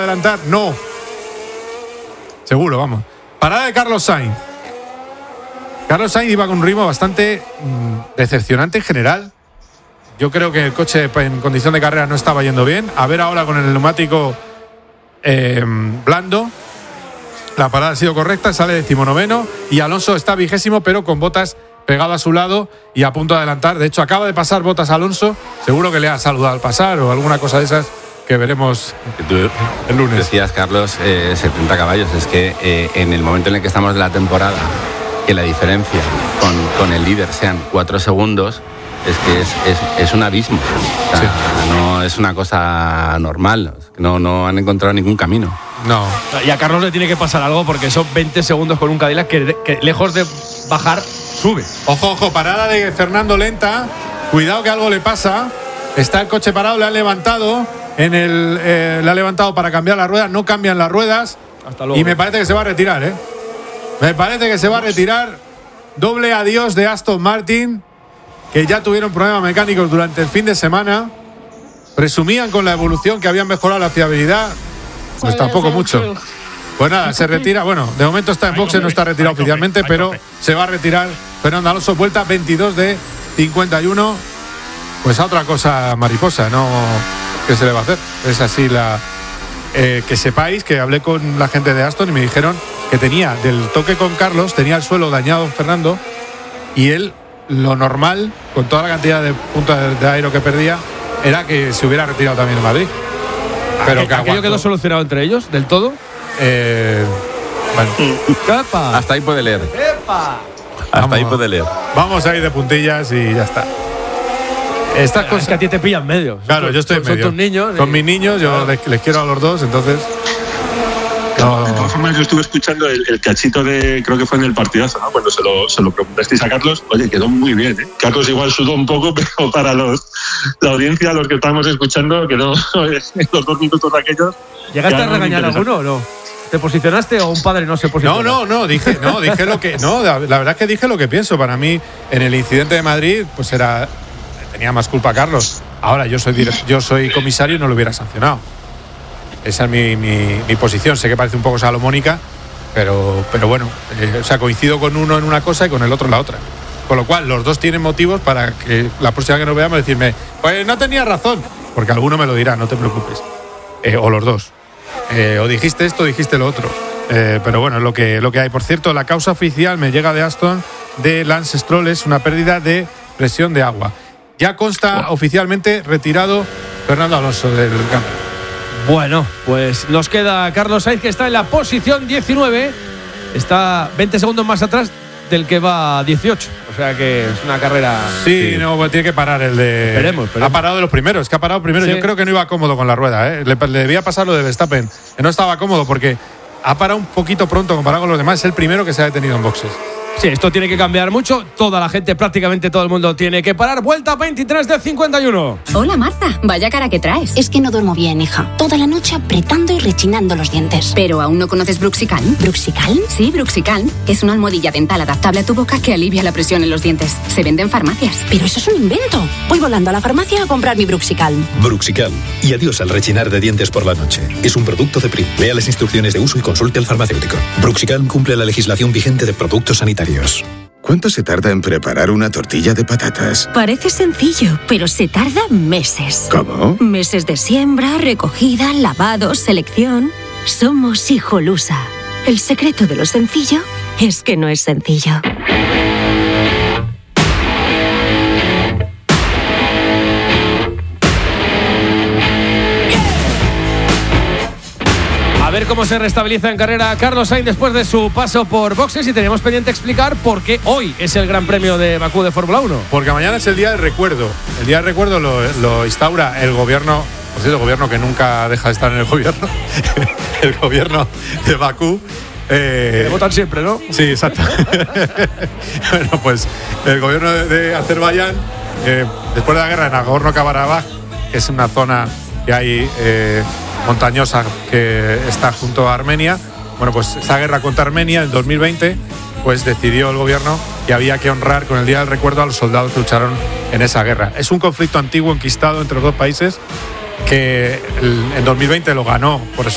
adelantar, no. Seguro, vamos. Parada de Carlos Sainz. Carlos Sainz iba con un ritmo bastante decepcionante en general. Yo creo que el coche en condición de carrera no estaba yendo bien. A ver ahora con el neumático blando. La parada ha sido correcta, sale 19º y Alonso está 20º, pero con Bottas pegado a su lado y a punto de adelantar. De hecho, acaba de pasar Bottas a Alonso. Seguro que le ha saludado al pasar o alguna cosa de esas que veremos el lunes. Decías, Carlos, 70 caballos. Es que en el momento en el que estamos de la temporada, que la diferencia con el líder sean 4 segundos, es que es un abismo. O sea, no es una cosa normal. No han encontrado ningún camino. No. Y a Carlos le tiene que pasar algo porque son 20 segundos con un Cadillac que lejos de bajar, sube. Ojo, parada de Fernando lenta. Cuidado que algo le pasa. Está el coche parado, le han levantado. Le ha levantado para cambiar las ruedas. No cambian las ruedas. Hasta luego. Y me parece que se va a retirar, ¿eh? Me parece que se va a retirar. Doble adiós de Aston Martin, que ya tuvieron problemas mecánicos durante el fin de semana. Presumían con la evolución que habían mejorado la fiabilidad. Pues tampoco mucho. Pues nada, se retira. Bueno, de momento está en boxes, no está retirado oficialmente, pero se va a retirar Fernando Alonso. Vuelta 22 de 51. Pues a otra cosa mariposa, ¿no? ¿Qué se le va a hacer? Es así la... que sepáis que hablé con la gente de Aston y me dijeron que tenía, del toque con Carlos, tenía el suelo dañado Fernando y él, lo normal, con toda la cantidad de puntos de aero que perdía, era que se hubiera retirado también en Madrid. Pero que ¿aquello quedó solucionado entre ellos, del todo? Bueno. ¡Epa! Hasta ahí puede leer. ¡Epa! Hasta ahí puede leer. Vamos a ir de puntillas y ya está. Estas cosas es que a ti te pillan medio. Claro, yo estoy en medio. Son tus niños. Con mis niños, yo les quiero a los dos, entonces... No. De todas formas, yo estuve escuchando el cachito de, creo que fue en el partidazo, ¿no? Cuando se lo preguntasteis a Carlos, oye, quedó muy bien, ¿eh? Carlos igual sudó un poco, pero para la audiencia, los que estábamos escuchando, quedó en los 2 minutos aquellos. ¿Llegaste a regañar a alguno o no? ¿Te posicionaste o un padre no se posicionó? No, dije lo que... No, la verdad es que dije lo que pienso. Para mí, en el incidente de Madrid, pues tenía más culpa Carlos. Ahora, yo soy comisario y no lo hubiera sancionado. Esa es mi posición. Sé que parece un poco salomónica, pero bueno, coincido con uno en una cosa y con el otro en la otra. Con lo cual, los dos tienen motivos para que la próxima que nos veamos decirme, pues no tenía razón, porque alguno me lo dirá, no te preocupes. O los dos. O dijiste esto o dijiste lo otro. Pero bueno, es lo que hay. Por cierto, la causa oficial me llega de Aston de Lance Stroll, es una pérdida de presión de agua. Ya consta oficialmente retirado Fernando Alonso del campo. Bueno, pues nos queda Carlos Sainz, que está en la posición 19. Está 20 segundos más atrás del que va 18. O sea que es una carrera... Sí, no, pues tiene que parar el de... Esperemos. Ha parado de los primeros, que ha parado primero. Sí. Yo creo que no iba cómodo con la rueda, ¿eh? Le debía pasar lo de Verstappen, que no estaba cómodo porque ha parado un poquito pronto comparado con los demás. Es el primero que se ha detenido en boxes. Sí, esto tiene que cambiar mucho. Toda la gente, prácticamente todo el mundo, tiene que parar. Vuelta 23 de 51. Hola, Marta. Vaya cara que traes. Es que no duermo bien, hija. Toda la noche apretando y rechinando los dientes. ¿Pero aún no conoces Bruxicalm? ¿Bruxicalm? Sí, Bruxicalm. Es una almohadilla dental adaptable a tu boca que alivia la presión en los dientes. Se vende en farmacias. Pero eso es un invento. Voy volando a la farmacia a comprar mi Bruxicalm. Bruxicalm. Y adiós al rechinar de dientes por la noche. Es un producto de Prim. Lea las instrucciones de uso y consulte al farmacéutico. Bruxicalm cumple la legislación vigente de productos sanitarios. ¿Cuánto se tarda en preparar una tortilla de patatas? Parece sencillo, pero se tarda meses. ¿Cómo? Meses de siembra, recogida, lavado, selección. Somos Hijolusa. El secreto de lo sencillo es que no es sencillo. A ver cómo se restabiliza en carrera Carlos Sainz después de su paso por boxes, y tenemos pendiente explicar por qué hoy es el Gran Premio de Bakú de Fórmula 1. Porque mañana es el Día del Recuerdo. El Día del Recuerdo lo instaura el gobierno, por cierto, el gobierno que nunca deja de estar en el gobierno, el gobierno de Bakú. Votan siempre, ¿no? Sí, exacto. Bueno, pues el gobierno de Azerbaiyán, después de la guerra en Nagorno-Karabaj, que es una zona que hay montañosa que está junto a Armenia. Bueno, pues esa guerra contra Armenia en 2020, pues decidió el gobierno que había que honrar con el Día del Recuerdo a los soldados que lucharon en esa guerra. Es un conflicto antiguo enquistado entre los dos países que en 2020 lo ganó,